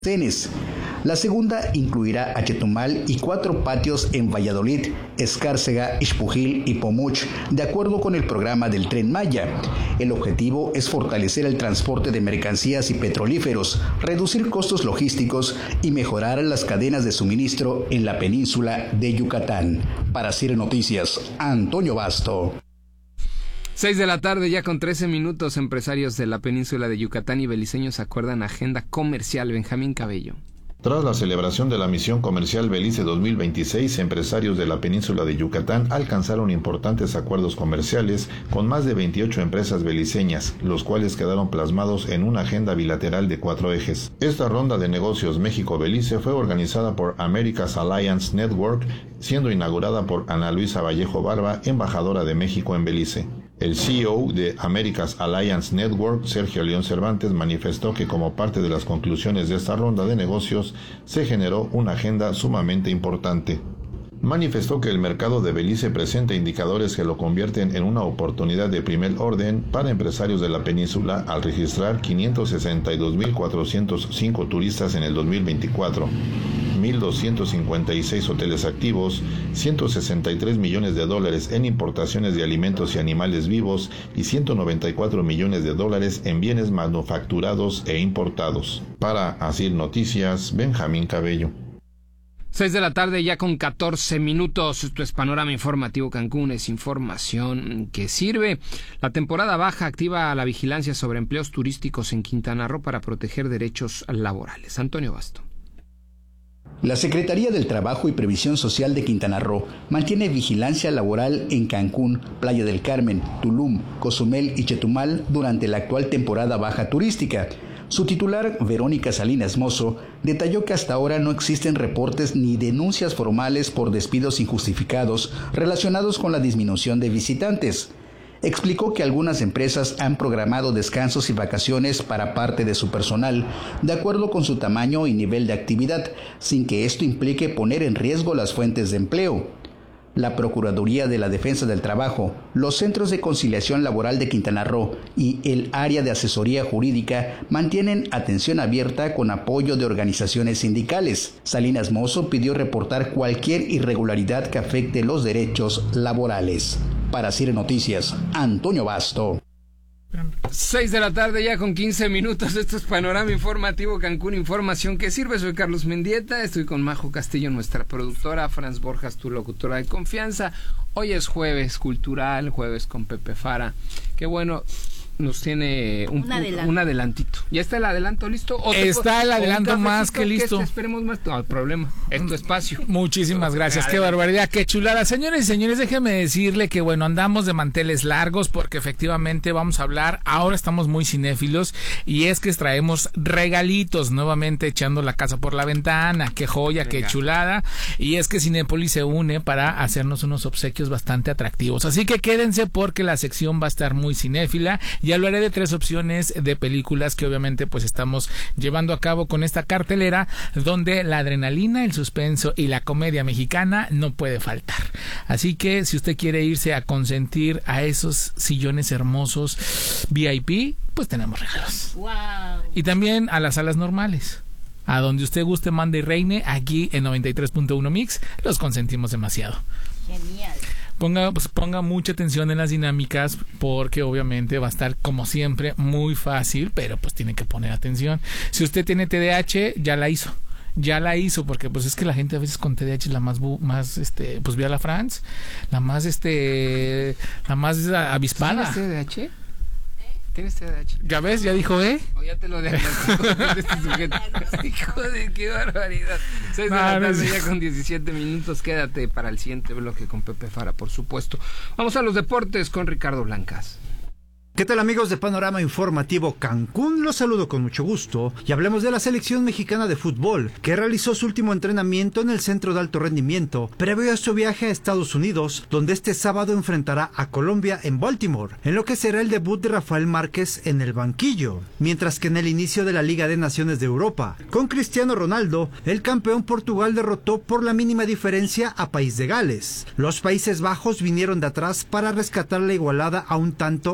Tenis. La segunda incluirá a Chetumal y 4 patios en Valladolid, Escárcega, Ixpujil y Pomuch, de acuerdo con el programa del Tren Maya. El objetivo es fortalecer el transporte de mercancías y petrolíferos, reducir costos logísticos y mejorar las cadenas de suministro en la península de Yucatán. Para CIR Noticias, Antonio Basto. 6 de la tarde, ya con 13 minutos, empresarios de la península de Yucatán y beliceños acuerdan agenda comercial. Benjamín Cabello. Tras la celebración de la Misión Comercial Belice 2026, empresarios de la península de Yucatán alcanzaron importantes acuerdos comerciales con más de 28 empresas beliceñas, los cuales quedaron plasmados en una agenda bilateral de 4 ejes. Esta ronda de negocios México-Belice fue organizada por Americas Alliance Network, siendo inaugurada por Ana Luisa Vallejo Barba, embajadora de México en Belice. El CEO de Americas Alliance Network, Sergio León Cervantes, manifestó que como parte de las conclusiones de esta ronda de negocios, se generó una agenda sumamente importante. Manifestó que el mercado de Belice presenta indicadores que lo convierten en una oportunidad de primer orden para empresarios de la península al registrar 562.405 turistas en el 2024. 1.256 hoteles activos, $163 millones en importaciones de alimentos y animales vivos y $194 millones en bienes manufacturados e importados. Para ASIR Noticias, Benjamín Cabello. 6 de la tarde, ya con 14 minutos. Esto es Panorama Informativo Cancún, es información que sirve. La temporada baja activa la vigilancia sobre empleos turísticos en Quintana Roo para proteger derechos laborales. Antonio Basto. La Secretaría del Trabajo y Previsión Social de Quintana Roo mantiene vigilancia laboral en Cancún, Playa del Carmen, Tulum, Cozumel y Chetumal durante la actual temporada baja turística. Su titular, Verónica Salinas Mozo, detalló que hasta ahora no existen reportes ni denuncias formales por despidos injustificados relacionados con la disminución de visitantes. Explicó que algunas empresas han programado descansos y vacaciones para parte de su personal, de acuerdo con su tamaño y nivel de actividad, sin que esto implique poner en riesgo las fuentes de empleo. La Procuraduría de la Defensa del Trabajo, los Centros de Conciliación Laboral de Quintana Roo y el Área de Asesoría Jurídica mantienen atención abierta con apoyo de organizaciones sindicales. Salinas Mozo pidió reportar cualquier irregularidad que afecte los derechos laborales. Para CIR Noticias, Antonio Basto. 6 de la tarde, ya con 15 minutos. Esto es Panorama Informativo Cancún, información que sirve. Soy Carlos Mendieta, estoy con Majo Castillo, nuestra productora, Franz Borjas, tu locutora de confianza. Hoy es jueves cultural, jueves con Pepe Fara. Qué bueno, nos tiene un adelantito. ¿Ya está el adelanto listo? Está el adelanto más que listo. Esperemos más. No, el problema es tu espacio. Muchísimas gracias. Qué barbaridad, qué chulada. Señores y señores, déjenme decirle que bueno, andamos de manteles largos porque efectivamente vamos a hablar. Ahora estamos muy cinéfilos y es que traemos regalitos nuevamente echando la casa por la ventana. Qué joya, qué chulada. Y es que Cinépolis se une para hacernos unos obsequios bastante atractivos. Así que quédense porque la sección va a estar muy cinéfila. Y hablaré de 3 opciones de películas que obviamente pues estamos llevando a cabo con esta cartelera donde la adrenalina, el suspenso y la comedia mexicana no puede faltar. Así que si usted quiere irse a consentir a esos sillones hermosos VIP, pues tenemos regalos. Wow. Y también a las salas normales. A donde usted guste, mande y reine, aquí en 93.1 Mix, los consentimos demasiado. Genial. Ponga mucha atención en las dinámicas porque obviamente va a estar como siempre muy fácil, pero pues tiene que poner atención. Si usted tiene TDAH, ya la hizo porque pues es que la gente a veces con TDAH es la más pues ve a la Franz, la más avispada. ¿Tienes TDAH? ¿Tienes TDAH? Ya ves, ya dijo, O ya te lo diagnosticó este sujeto. Hijo de qué barbaridad. 6 de la tarde, ya con 17 minutos. Quédate para el siguiente bloque con Pepe Fara, por supuesto. Vamos a los deportes con Ricardo Blancas. ¿Qué tal, amigos de Panorama Informativo Cancún? Los saludo con mucho gusto y hablemos de la selección mexicana de fútbol que realizó su último entrenamiento en el Centro de Alto Rendimiento previo a su viaje a Estados Unidos, donde este sábado enfrentará a Colombia en Baltimore, en lo que será el debut de Rafael Márquez en el banquillo, mientras que en el inicio de la Liga de Naciones de Europa, con Cristiano Ronaldo, el campeón Portugal derrotó por la mínima diferencia a País de Gales. Los Países Bajos vinieron de atrás para rescatar la igualada a un tanto ante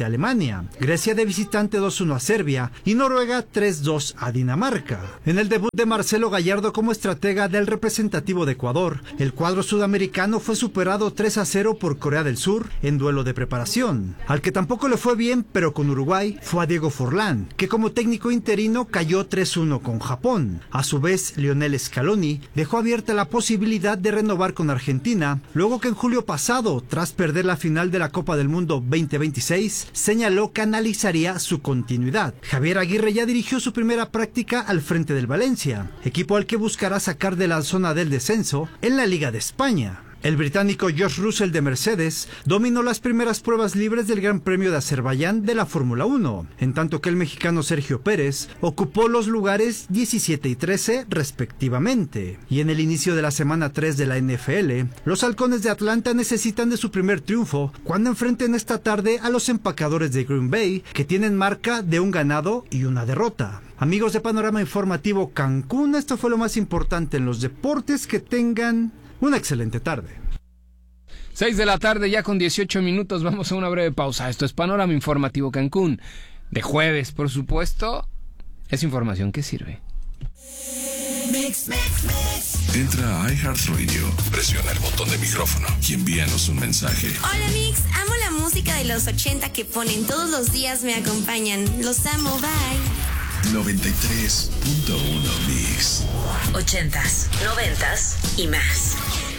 Alemania, Grecia de visitante 2-1 a Serbia y Noruega 3-2 a Dinamarca. En el debut de Marcelo Gallardo como estratega del representativo de Ecuador, el cuadro sudamericano fue superado 3-0 por Corea del Sur en duelo de preparación. Al que tampoco le fue bien, pero con Uruguay, fue a Diego Forlán, que como técnico interino cayó 3-1 con Japón. A su vez, Lionel Scaloni dejó abierta la posibilidad de renovar con Argentina, luego que en julio pasado, tras perder la final de la Copa del Mundo 2026, señaló que analizaría su continuidad. Javier Aguirre ya dirigió su primera práctica al frente del Valencia, equipo al que buscará sacar de la zona del descenso en la Liga de España. El británico George Russell de Mercedes dominó las primeras pruebas libres del Gran Premio de Azerbaiyán de la Fórmula 1, en tanto que el mexicano Sergio Pérez ocupó los lugares 17 y 13 respectivamente. Y en el inicio de la semana 3 de la NFL, los Halcones de Atlanta necesitan de su primer triunfo cuando enfrenten esta tarde a los Empacadores de Green Bay, que tienen marca de 1 ganado y 1 derrota. Amigos de Panorama Informativo Cancún, esto fue lo más importante en los deportes. Que tengan una excelente tarde. 6 de la tarde ya con 18 minutos. Vamos a una breve pausa. Esto es Panorama Informativo Cancún. De jueves, por supuesto. Es información que sirve. Entra a iHeartRadio, presiona el botón de micrófono y envíanos un mensaje. Hola Mix, amo la música de los 80 que ponen todos los días, me acompañan. Los amo, bye. 93.1 Mix. 80s, 90s y más.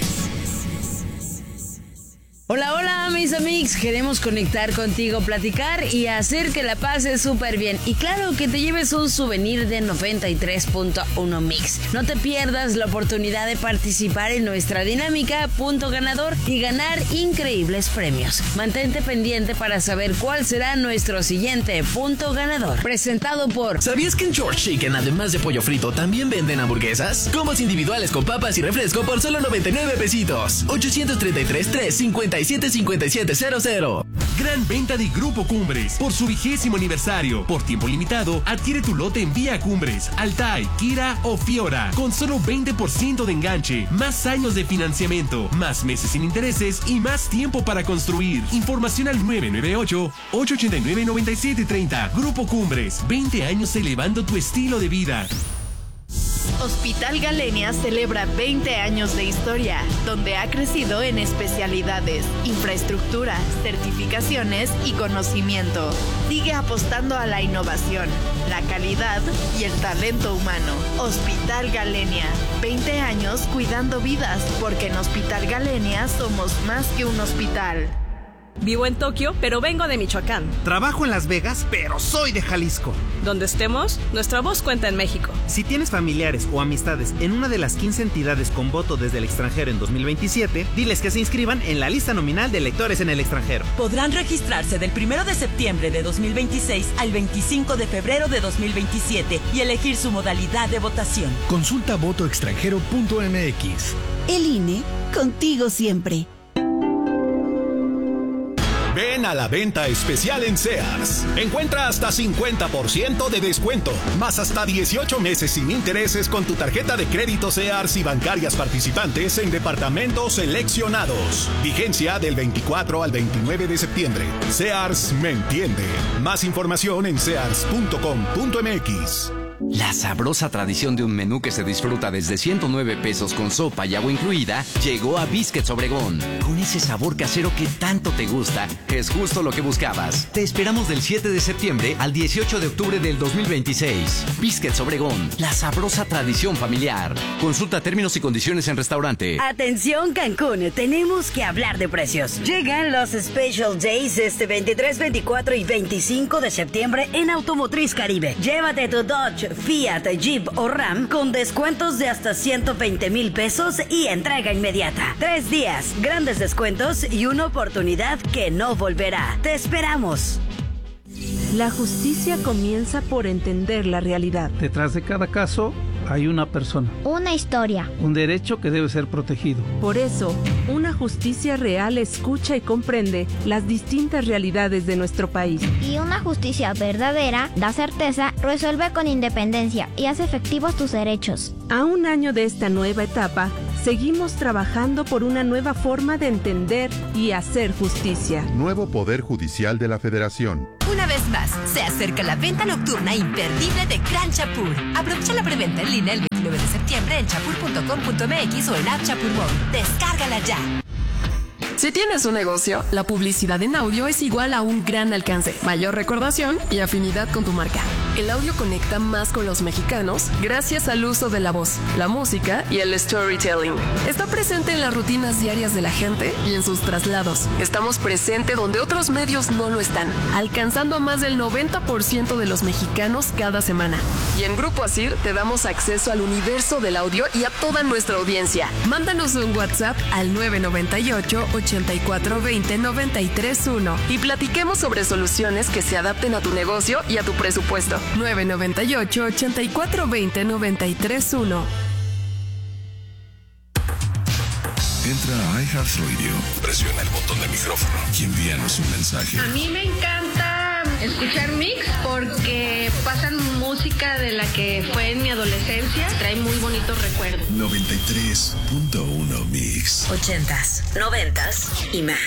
Hola, hola mis amigos, queremos conectar contigo, platicar y hacer que la pases súper bien. Y claro, que te lleves un souvenir de 93.1 Mix. No te pierdas la oportunidad de participar en nuestra dinámica Punto Ganador y ganar increíbles premios. Mantente pendiente para saber cuál será nuestro siguiente Punto Ganador. Presentado por... ¿Sabías que en George Chicken, además de pollo frito, también venden hamburguesas? Combos individuales con papas y refresco por solo 99 pesitos. 833-357-5700. Gran venta de Grupo Cumbres. Por su 20º aniversario. Por tiempo limitado, adquiere tu lote en Vía Cumbres, Altai, Kira o Fiora. Con solo 20% de enganche. Más años de financiamiento. Más meses sin intereses y más tiempo para construir. Información al 998-889-9730. Grupo Cumbres. 20 años elevando tu estilo de vida. Hospital Galenia celebra 20 años de historia, donde ha crecido en especialidades, infraestructura, certificaciones y conocimiento. Sigue apostando a la innovación, la calidad y el talento humano. Hospital Galenia, 20 años cuidando vidas, porque en Hospital Galenia somos más que un hospital. Vivo en Tokio, pero vengo de Michoacán. Trabajo en Las Vegas, pero soy de Jalisco. Donde estemos, nuestra voz cuenta en México. Si tienes familiares o amistades en una de las 15 entidades con voto desde el extranjero en 2027, diles que se inscriban en la lista nominal de electores en el extranjero. Podrán registrarse del 1 de septiembre de 2026 al 25 de febrero de 2027 y elegir su modalidad de votación. Consulta votoextranjero.mx. El INE, contigo siempre. Ven a la venta especial en Sears. Encuentra hasta 50% de descuento, más hasta 18 meses sin intereses con tu tarjeta de crédito Sears y bancarias participantes en departamentos seleccionados. Vigencia del 24 al 29 de septiembre. Sears me entiende. Más información en sears.com.mx. La sabrosa tradición de un menú que se disfruta desde 109 pesos con sopa y agua incluida llegó a Biscuits Obregón. Con ese sabor casero que tanto te gusta, es justo lo que buscabas. Te esperamos del 7 de septiembre al 18 de octubre del 2026. Biscuits Obregón, la sabrosa tradición familiar. Consulta términos y condiciones en restaurante. Atención Cancún, tenemos que hablar de precios. Llegan los Special Days este 23, 24 y 25 de septiembre en Automotriz Caribe. Llévate tu Dodge, Fiat, Jeep o Ram con descuentos de hasta 120,000 pesos y entrega inmediata. 3 días, grandes descuentos y una oportunidad que no volverá. Te esperamos. La justicia comienza por entender la realidad. Detrás de cada caso hay una persona. Una historia. Un derecho que debe ser protegido. Por eso, una justicia real escucha y comprende las distintas realidades de nuestro país. Y una justicia verdadera da certeza, resuelve con independencia y hace efectivos tus derechos. A un año de esta nueva etapa, seguimos trabajando por una nueva forma de entender y hacer justicia. Nuevo Poder Judicial de la Federación. Una vez más, se acerca la venta nocturna imperdible de Gran Chapur. Aprovecha la preventa en línea el 29 de septiembre en chapur.com.mx o en App Chapur Mode. Descárgala ya. Si tienes un negocio, la publicidad en audio es igual a un gran alcance, mayor recordación y afinidad con tu marca. El audio conecta más con los mexicanos gracias al uso de la voz, la música y el storytelling. Está presente en las rutinas diarias de la gente y en sus traslados. Estamos presentes donde otros medios no lo están, alcanzando a más del 90% de los mexicanos cada semana. Y en Grupo Asir te damos acceso al universo del audio y a toda nuestra audiencia. Mándanos un WhatsApp al 998-8420-931 y platiquemos sobre soluciones que se adapten a tu negocio y a tu presupuesto. 998-8420-931. Entra a iHeartRadio, presiona el botón de micrófono y envíanos un mensaje. A mí me encanta escuchar Mix porque pasan música de la que fue en mi adolescencia. Trae muy bonitos recuerdos. 93.1 Mix. 80s, 90s y más.